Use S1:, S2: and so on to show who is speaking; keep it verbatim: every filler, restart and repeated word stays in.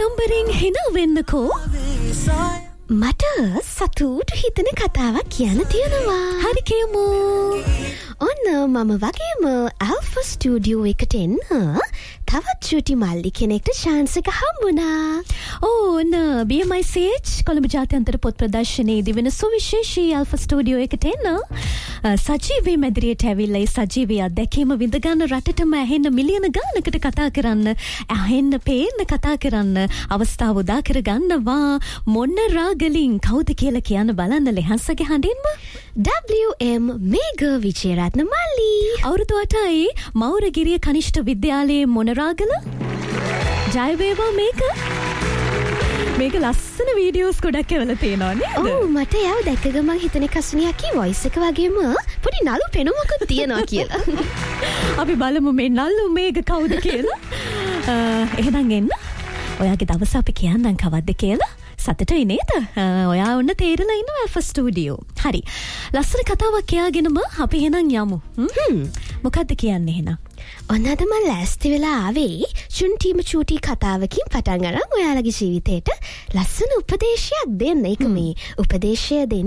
S1: ආඩම්බරෙන් හින වෙන්නකෝ. මට සතුටු හිතෙන කතාවක් කියන්න තියෙනවා. හරි කියමු. ඔන්න මම වගේම Alpha Studio එකට එන්න තවත් චුටි මල්ලි කෙනෙක්ට chance එක හම්බුණා. ඕන B M I C H Colombo ජාත්‍යන්තර පොත් ප්‍රදර්ශනයේදී වෙන සුවිශේෂී Alpha Studio එකට එන්න සජීවී මැදිරියට ඇවිල්ලා ඒ සජීවී අත්දැකීම විඳ ගන්න රටටම ඇහෙන්න මිලියන ගානකට කතා කරන්න ඇහෙන්න පේන්න කතා කරන්න අවස්ථාව උදා කර ගන්නවා. මොන රාගලින් කවුද කියලා කියන්න බලන්න ලෙහන්සගේ හඬින්ම W M මේඝ විජේරත්න මල්ලි. අවුරුදු අටයි මෞරගිරිය කනිෂ්ඨ විද්‍යාලයේ මොනරාගල. ජය වේවා මේක. මේක ලස්සන වීඩියෝස් ගොඩක් එවලා තියෙනවා නේද? ඔව් මට යාව දැක්ක ගමන් හිතන කස්නියකී වොයිස් එක වගේම පොඩි නළු පෙනුමකුත් තියෙනවා කියලා. අපි බලමු මේ නළු මේක කවුද කියලා. එහෙනම් එන්න. ඔයාගේ දවස අපි කියන්නම් කවද්ද කියලා. සතටයි නේද? ඔයා ඔන්න තේරලා ඉන්නවා Alpha Studio. හරි. ලස්සන කතාවක් කියාගෙනම අපි එහෙනම් යමු. හ්ම්. මොකද්ද කියන්නේ එහෙනම්? ඔන්න අද මම ලෑස්ති වෙලා ආවේ චුන්ටිම චූටි කතාවකින් පටන් අරන් ඔයාලගේ ජීවිතේට ලස්සන උපදේශයක් දෙන්න. ඒක මේ උපදේශය දෙන්න